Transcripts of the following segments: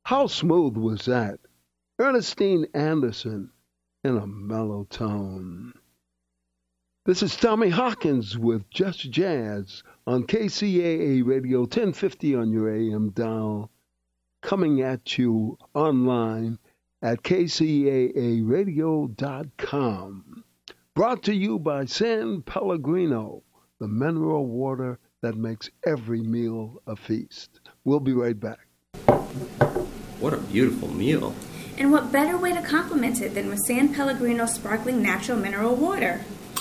How smooth was that? Ernestine Anderson in a mellow tone. This is Tommy Hawkins with Just Jazz on KCAA Radio 1050 on your AM dial, coming at you online at kcaaradio.com. Brought to you by San Pellegrino, the mineral water that makes every meal a feast. We'll be right back. What a beautiful meal. And what better way to complement it than with San Pellegrino sparkling natural mineral water?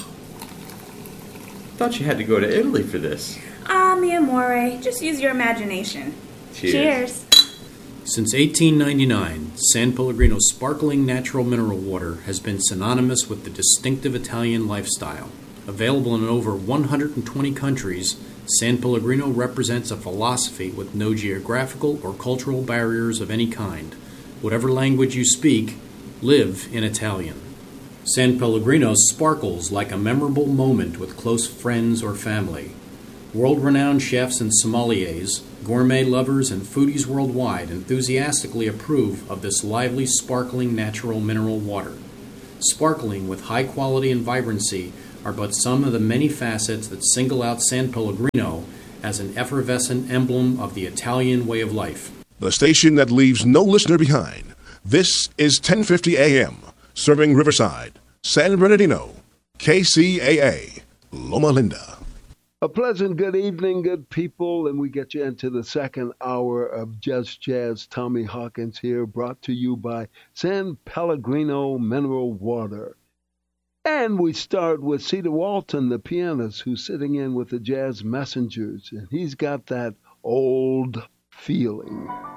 Thought you had to go to Italy for this. Ah, mi amore, just use your imagination. Cheers. Since 1899, San Pellegrino sparkling natural mineral water has been synonymous with the distinctive Italian lifestyle. Available in over 120 countries, San Pellegrino represents a philosophy with no geographical or cultural barriers of any kind. Whatever language you speak, live in Italian. San Pellegrino sparkles like a memorable moment with close friends or family. World-renowned chefs and sommeliers, gourmet lovers, and foodies worldwide enthusiastically approve of this lively, sparkling natural mineral water. Sparkling with high quality and vibrancy are but some of the many facets that single out San Pellegrino as an effervescent emblem of the Italian way of life. The station that leaves no listener behind. This is 1050 AM, serving Riverside, San Bernardino, KCAA, Loma Linda. A pleasant good evening, good people, and we get you into the second hour of Just Jazz. Tommy Hawkins here, brought to you by San Pellegrino Mineral Water. And we start with Cedar Walton, the pianist, who's sitting in with the Jazz Messengers, and he's got that old feeling.